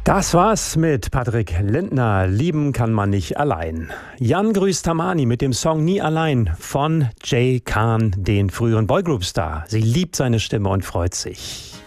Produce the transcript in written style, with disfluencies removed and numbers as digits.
Das war's mit Patrick Lindner. Lieben kann man nicht allein. Jan grüßt Tamani mit dem Song Nie allein von Jay Khan, den früheren Boygroup-Star. Sie liebt seine Stimme und freut sich.